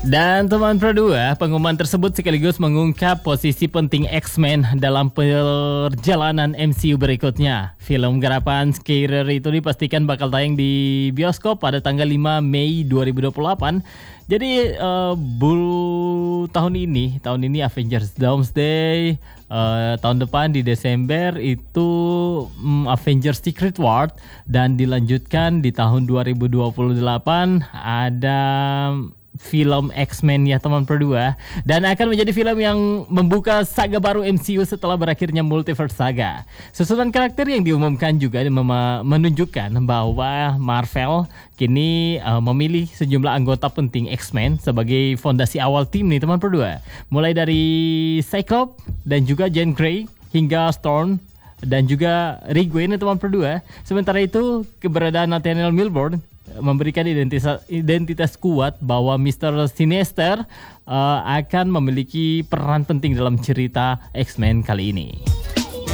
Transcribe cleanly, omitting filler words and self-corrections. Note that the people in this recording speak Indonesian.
Dan teman Perdua, pengumuman tersebut sekaligus mengungkap posisi penting X-Men dalam perjalanan MCU berikutnya. Film garapan Scarer itu dipastikan bakal tayang di bioskop pada tanggal 5 Mei 2028. Jadi tahun ini Avengers Doomsday, tahun depan di Desember itu Avengers Secret War, dan dilanjutkan di tahun 2028 ada film X-Men ya teman Perdua, dan akan menjadi film yang membuka saga baru MCU setelah berakhirnya Multiverse Saga. Susunan karakter yang diumumkan juga menunjukkan bahwa Marvel kini memilih sejumlah anggota penting X-Men sebagai fondasi awal tim nih teman Perdua. Mulai dari Cyclops dan juga Jean Grey hingga Storm dan juga Ray Gwen teman Perdua. Sementara itu keberadaan Nathaniel Milburn memberikan identitas kuat bahwa Mr. Sinister akan memiliki peran penting dalam cerita X-Men kali ini.